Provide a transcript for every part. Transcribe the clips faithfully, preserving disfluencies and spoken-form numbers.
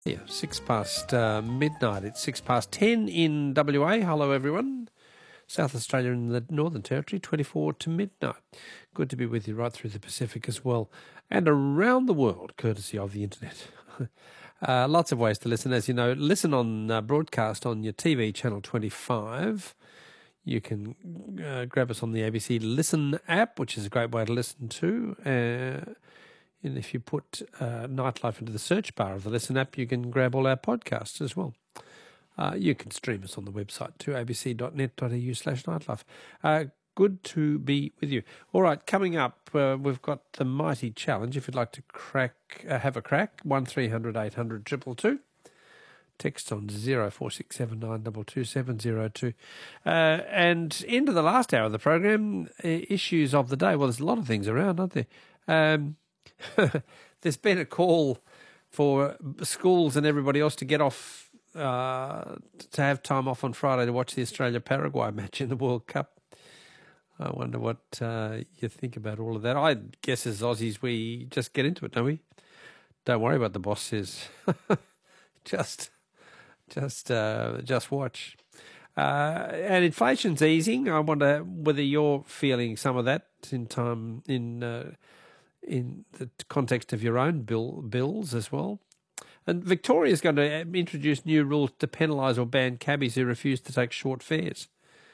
Yeah, six past uh, midnight. It's six past ten in W A. Hello, everyone. South Australia and the Northern Territory, twenty-four to midnight. Good to be with you right through the Pacific as well, and around the world, courtesy of the internet. uh, lots of ways to listen, as you know. Listen on uh, broadcast on your T V channel twenty-five. You can uh, grab us on the A B C Listen app, which is a great way to listen to. Uh, and if you put uh, Nightlife into the search bar of the Listen app, you can grab all our podcasts as well. Uh, you can stream us on the website too, abc.net.au slash nightlife. Uh, good to be with you. All right, coming up, uh, we've got the Mighty Challenge. If you'd like to crack, uh, have a crack, one three hundred eight hundred two two two. Text on zero four six seven nine two two seven zero two. Uh, and into the last hour of the program, uh, issues of the day. Well, there's a lot of things around, aren't there? Um, there's been a call for schools and everybody else to get off, uh, to have time off on Friday to watch the Australia-Paraguay match in the World Cup. I wonder what uh, you think about all of that. I guess as Aussies, we just get into it, don't we? Don't worry about the boss says. just... Just uh, just watch. Uh, and inflation's easing. I wonder whether you're feeling some of that in time in uh, in the context of your own bill bills as well. And Victoria's going to introduce new rules to penalise or ban cabbies who refuse to take short fares.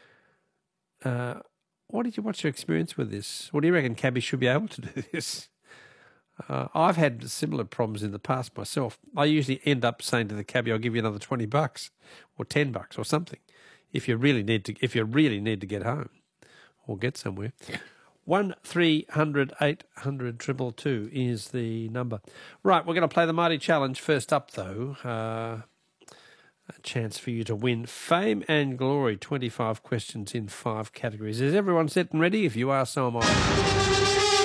Uh, what did you? What's your experience with this? What do you reckon cabbies should be able to do this? Uh, I've had similar problems in the past myself. I usually end up saying to the cabbie, "I'll give you another twenty bucks, or ten bucks, or something, if you really need to. If you really need to get home, or get somewhere." One three hundred eight hundred triple two is the number. Right, we're going to play the Mighty Challenge first up, though. Uh, a chance for you to win fame and glory. Twenty-five questions in five categories. Is everyone set and ready? If you are, so am I.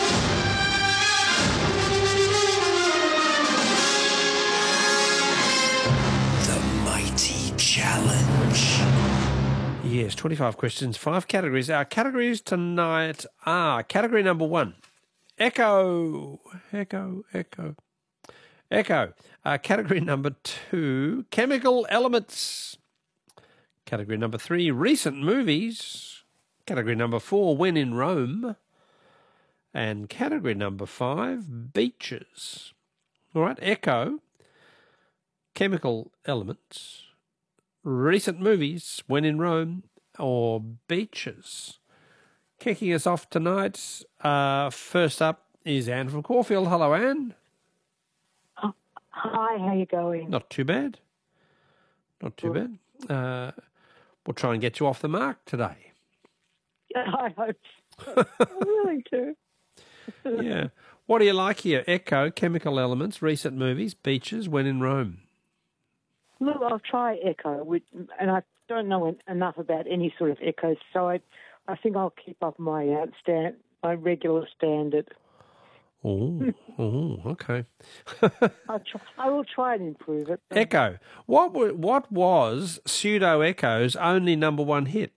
Challenge. Yes, twenty-five questions, five categories. Our categories tonight are category number one, Echo, Echo, Echo, Echo. Uh, category number two, chemical elements. Category number three, recent movies. Category number four, when in Rome. And category number five, beaches. All right, Echo, chemical elements, recent movies, when in Rome, or beaches. Kicking us off tonight, uh, first up is Anne from Caulfield. Hello, Anne. Oh, hi, how you going? Not too bad. Not too Good. bad. Uh, we'll try and get you off the mark today. Yeah, I hope so. I really do. Yeah. What do you like here? Echo, chemical elements, recent movies, beaches, when in Rome. Look, I'll try Echo, which, and I don't know enough about any sort of echoes, so I, I think I'll keep up my uh, stand, my regular standard. Oh, oh, okay. I'll try, I will try and improve it. Echo. What w- what was Pseudo Echo's only number one hit?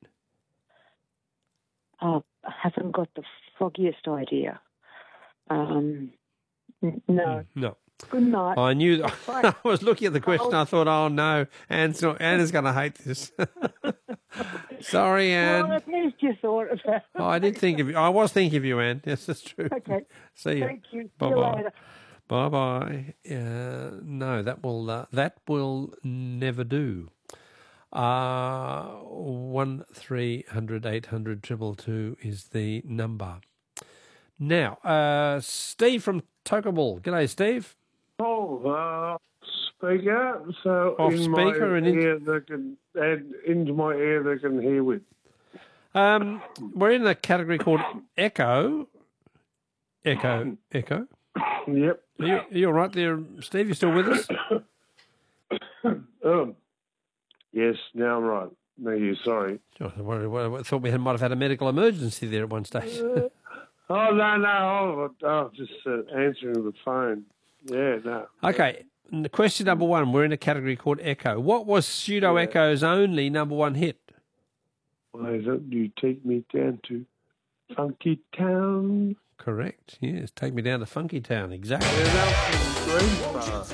Oh, I haven't got the foggiest idea. Um, n- no. No. Good night. I knew. I was looking at the question. I thought, oh no, Anne's not, Anna's going to hate this. Sorry, Anne. Well, at least you thought of that. Oh, I did think of you. I was thinking of you, Anne. Yes, that's true. Okay. See you. Thank you. Bye See you bye. later. Bye bye. Uh, no, that will uh, that will never do. Uh one three hundred eight hundred triple two is the number. Now, uh, Steve from Tokaball. G'day, Steve. Oh, uh, speaker. So Off in speaker my and in- ear they can add into my ear they can hear with. Um, we're in a category called Echo. Echo. Echo. Yep. Are you, are you all right there, Steve? You still with us? um, yes. Now I'm right. Thank you. Sorry. Oh, I worried- I thought we had, might have had a medical emergency there at one stage. Oh no, no. I was just uh, answering the phone. Yeah, no. Okay. n- Question number one. We're in a category called Echo. What was Pseudo Echo's only number one hit? Why don't you take me down to Funky Town? Correct. Yes. Take me down to Funky Town. Exactly. Yeah, that was Green Star.